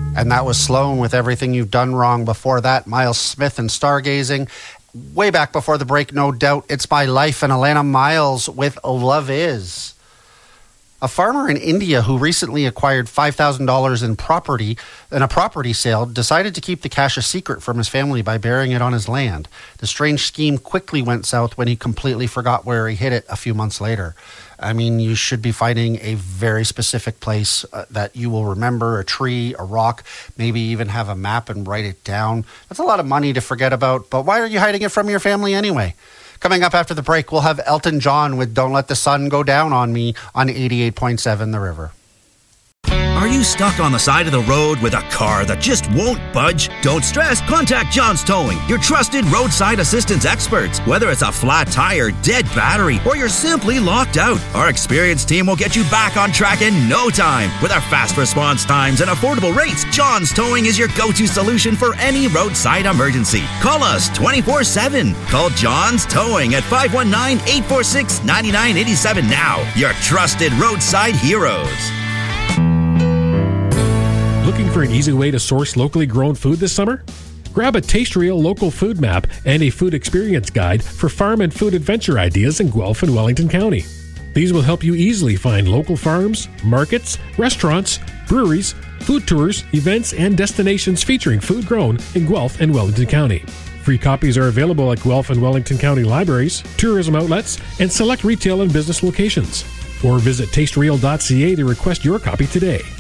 And that was Sloan with Everything You've Done Wrong. Before that, Miles Smith and Stargazing. Way back before the break, no doubt, It's My Life and Alana Miles with Love Is. A farmer in India who recently acquired $5,000 in a property sale decided to keep the cash a secret from his family by burying it on his land. The strange scheme quickly went south when he completely forgot where he hid it a few months later. I mean, you should be finding a very specific place that you will remember, a tree, a rock, maybe even have a map and write it down. That's a lot of money to forget about, but why are you hiding it from your family anyway? Coming up after the break, we'll have Elton John with Don't Let the Sun Go Down on Me on 88.7 The River. Are you stuck on the side of the road with a car that just won't budge? Don't stress. Contact John's Towing, your trusted roadside assistance experts. Whether it's a flat tire, dead battery, or you're simply locked out, our experienced team will get you back on track in no time. With our fast response times and affordable rates, John's Towing is your go-to solution for any roadside emergency. Call us 24/7. Call John's Towing at 519-846-9987 now. Your trusted roadside heroes. Looking for an easy way to source locally grown food this summer? Grab a Taste Real local food map and a food experience guide for farm and food adventure ideas in Guelph and Wellington County. These will help you easily find local farms, markets, restaurants, breweries, food tours, events, and destinations featuring food grown in Guelph and Wellington County. Free copies are available at Guelph and Wellington County libraries, tourism outlets, and select retail and business locations. Or visit tastereal.ca to request your copy today.